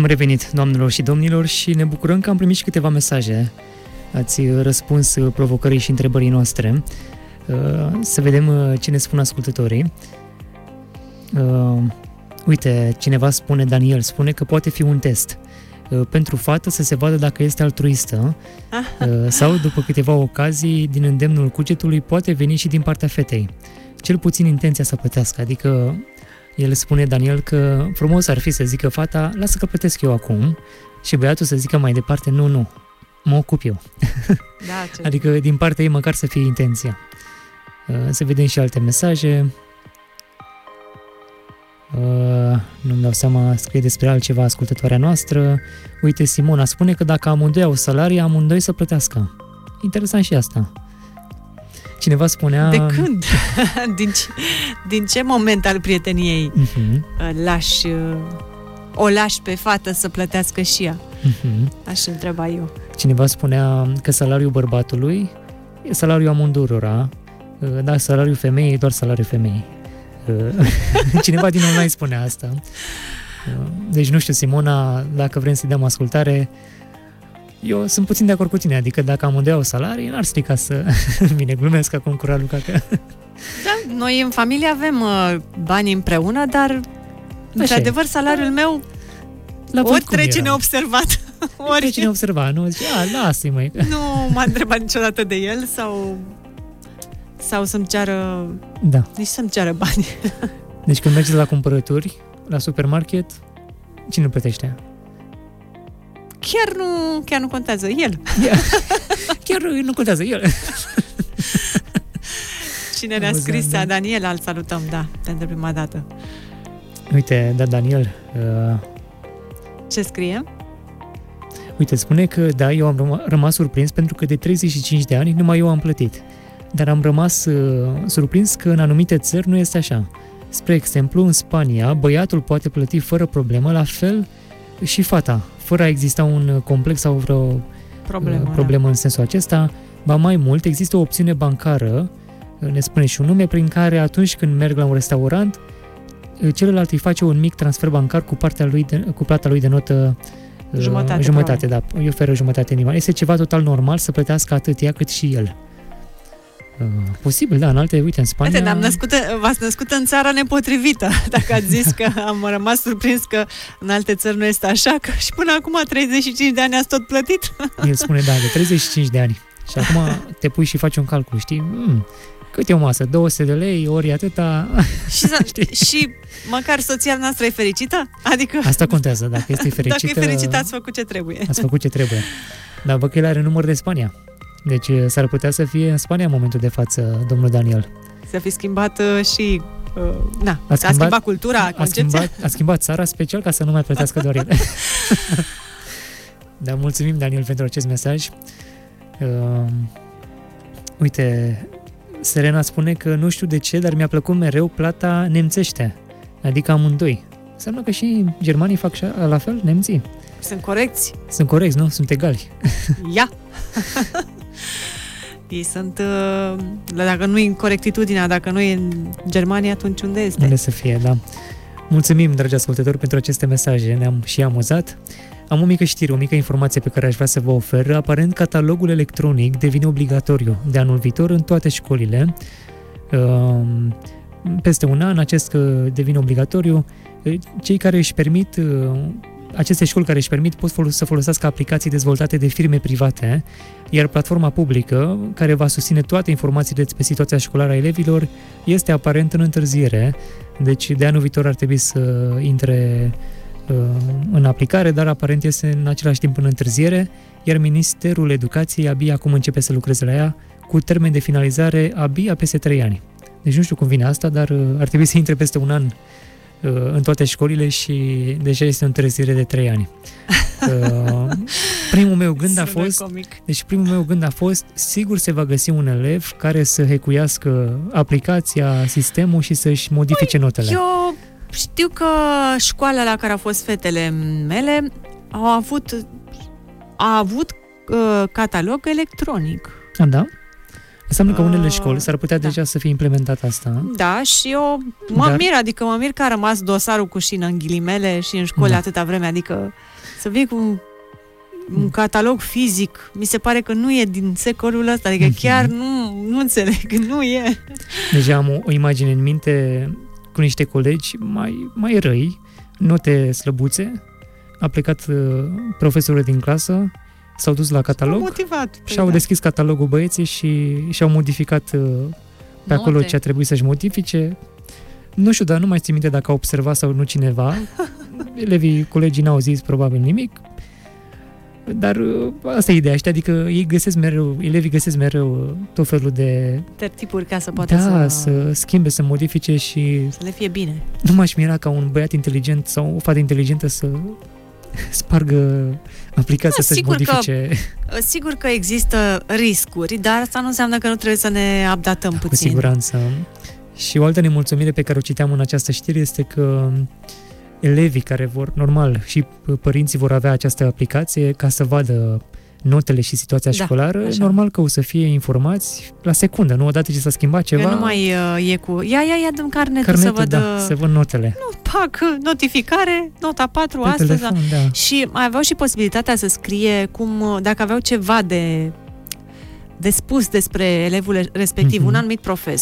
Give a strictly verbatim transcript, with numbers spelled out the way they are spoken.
Am revenit, doamnelor și domnilor, și ne bucurăm că am primit și câteva mesaje. Ați răspuns provocării și întrebării noastre. Să vedem ce ne spun ascultătorii. Uite, cineva spune, Daniel, spune că poate fi un test pentru fată să se vadă dacă este altruistă sau, după câteva ocazii, din îndemnul cugetului poate veni și din partea fetei. Cel puțin intenția să plătească, adică el spune, Daniel, că frumos ar fi să zică fata, lasă că plătesc eu acum, și băiatul să zică mai departe, nu, nu, mă ocup eu. Da, adică din partea ei măcar să fie intenția. Să vedem și alte mesaje. Nu-mi dau seama, scrie despre altceva ascultătoarea noastră. Uite, Simona spune că dacă amândoi au salarii, amândoi să plătească. Interesant și asta. Cineva spunea... De când? din, ce, din ce moment al prieteniei uh-huh. lași, o lași pe fată să plătească și ea? Uh-huh. Aș întreba eu. Cineva spunea că salariul bărbatului e salariul amândurora, dar salariul femeii e doar salariul femeii. Cineva din online spunea asta. Deci nu știu, Simona, dacă vrem să-i dăm ascultare, eu sunt puțin de acord cu tine, adică dacă amândoi au salarii, n-ar strica să... Bine, glumesc acum cu Raluca că... Da, noi în familie avem uh, bani împreună, dar într-adevăr salariul meu la ori trece neobservat. Ori trece neobservat, nu? Zice, a, lasă-i, măi. Nu m-a întrebat niciodată de el sau... Sau să-mi ceară... Da. Nici să-mi ceară bani. Deci când mergeți la cumpărături, la supermarket, cine plătește? Chiar nu, chiar nu contează, el. Chiar nu contează, el. Cine ne-a scris, da. Daniel, îl salutăm, da, pentru prima dată. Uite, da, Daniel. Uh... Ce scrie? Uite, spune că, da, eu am răm- rămas surprins pentru că de treizeci și cinci de ani numai eu am plătit. Dar am rămas uh, surprins că în anumite țări nu este așa. Spre exemplu, în Spania, băiatul poate plăti fără problemă, la fel și fata, fără a exista un complex sau vreo problemă, uh, problemă da. în sensul acesta. Ba mai mult, există o opțiune bancară, ne spune și un nume, prin care atunci când merg la un restaurant, celălalt îi face un mic transfer bancar cu, partea lui de, cu plata lui de notă uh, jumătate, jumătate da, îi oferă jumătate în inimă. Este ceva total normal să plătească atât ea cât și el. Uh, posibil, da, în alte, uite, în Spania... Uite, am născut, v-ați născut în țara nepotrivită, dacă ați zis că am rămas surprins că în alte țări nu este așa, că și până acum treizeci și cinci de ani ați tot plătit. El spune, da, de treizeci și cinci de ani. Și acum te pui și faci un calcul, știi? Mm, cât e o masă? două sute de lei, ori atâta... Și, și măcar soția noastră e fericită? Adică... Asta contează, dacă este fericită... Dacă e fericită, ați făcut ce trebuie. Ați făcut ce trebuie. Dar văd că el are număr de Spania. Deci s-ar putea să fie în Spania în momentul de față, domnul Daniel. Să fi schimbat uh, și... Uh, na, a schimbat, schimbat, schimbat cultura, a concepția. schimbat, a schimbat țara special ca să nu mai plătească doar el. Dar mulțumim, Daniel, pentru acest mesaj. Uh, uite, Serena spune că nu știu de ce, dar mi-a plăcut mereu plata nemțește. Adică amândoi. Înseamnă că și germanii fac la fel, nemții. Sunt corecți. Sunt corecți, nu? Sunt egali. Ia! Ei sunt, dacă nu e în corectitudinea, dacă nu e în Germania, atunci unde este? Unde să fie, da. Mulțumim, dragi ascultători, pentru aceste mesaje, ne-am și amuzat. Am o mică știre, o mică informație pe care aș vrea să vă ofer. Aparent, catalogul electronic devine obligatoriu de anul viitor în toate școlile. Peste un an, acest devine obligatoriu. Cei care își permit... Aceste școli care își permit pot să folosească aplicații dezvoltate de firme private, iar platforma publică, care va susține toate informațiile despre situația școlară a elevilor, este aparent în întârziere. Deci de anul viitor ar trebui să intre uh, în aplicare, dar aparent este în același timp în întârziere, iar Ministerul Educației abia acum începe să lucreze la ea, cu termen de finalizare abia peste trei ani. Deci nu știu cum vine asta, dar uh, ar trebui să intre peste un an în toate școlile și deja este o întârziere de trei ani. Primul meu gând a fost, comic. deci primul meu gând a fost, sigur se va găsi un elev care să hackuiască aplicația, sistemul și să-și modifice Ui, notele. Eu știu că școala la care au fost fetele mele au avut a avut uh, catalog electronic. A, da? Înseamnă că unele școli s-ar putea da. deja să fie implementat asta. Da, și eu mă Dar... mir, adică mă mir că a rămas dosarul cu șină în ghilimele și în școli da. atâta vreme, adică să vii cu un, un catalog fizic, mi se pare că nu e din secolul ăsta, adică mm-hmm. chiar nu, nu înțeleg, nu e. Deja am o, o imagine în minte cu niște colegi mai, mai răi, note slăbuțe, a plecat uh, profesorul din clasă, s-au dus la catalog motivat, și au da. deschis catalogul băieții și și-au modificat uh, pe acolo Note. ce a trebuit să-și modifice. Nu știu, dar nu mai țin minte dacă a observat sau nu cineva. Elevii, colegii n-au zis probabil nimic. Dar uh, asta e ideea, știi? Adică ei găsesc mereu, elevii găsesc mereu uh, tot felul de... tertipuri ca să poată da, să... să schimbe, să modifice și... să le fie bine. Nu m-aș mira ca un băiat inteligent sau o fată inteligentă să spargă aplicația, da, să-și modifice... Că, sigur că există riscuri, dar asta nu înseamnă că nu trebuie să ne updatăm da, puțin. Cu siguranță. Și o altă nemulțumire pe care o citeam în această știre este că elevii care vor, normal, și părinții vor avea această aplicație ca să vadă notele și situația da, școlară, așa. Normal că o să fie informați la secundă, nu odată ce s-a schimbat ceva. Eu nu mai uh, e cu... Ia, ia, ia, dăm carnetul, carnetul să văd... da, să văd notele. Nu, pac, notificare, nota patru, pe astăzi. telefon, da. Și mai aveau și posibilitatea să scrie cum, dacă aveau ceva de, de spus despre elevul respectiv, mm-hmm. un anumit profesor.